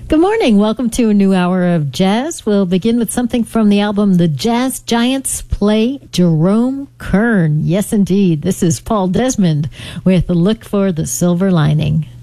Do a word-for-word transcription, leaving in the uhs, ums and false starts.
Good morning. Welcome to a new hour of jazz. We'll begin with something from the album The Jazz Giants Play Jerome Kern. Yes, indeed. This is Paul Desmond with Look for the Silver Lining.